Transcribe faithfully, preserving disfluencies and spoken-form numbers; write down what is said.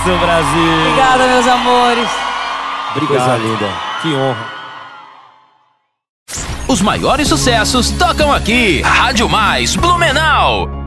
isso, Brasil. Obrigada, meus amores. Obrigado. Coisa linda. Que honra. Os maiores sucessos tocam aqui. Rádio Mais Blumenau.